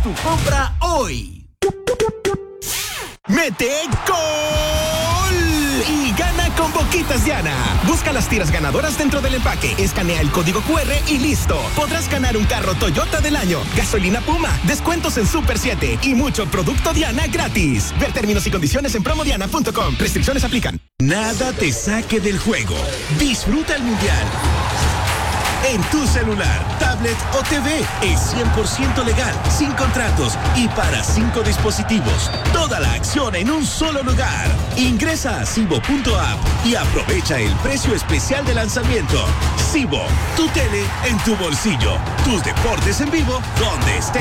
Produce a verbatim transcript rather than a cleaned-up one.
tu compra hoy. ¡Mete gol! Y gana con Boquitas Diana. Busca las tiras ganadoras dentro del empaque, escanea el código cu erre y listo. Podrás ganar un carro Toyota del año, gasolina Puma, descuentos en Super siete y mucho producto Diana gratis. Ver términos y condiciones en promodiana punto com. Restricciones aplican. Nada te saque del juego. Disfruta el mundial en tu celular, tablet o te ve. Es cien por ciento legal, sin contratos y para cinco dispositivos. Toda la acción en un solo lugar. Ingresa a Sibo punto app y aprovecha el precio especial de lanzamiento. Sibo, tu tele en tu bolsillo. Tus deportes en vivo donde estés.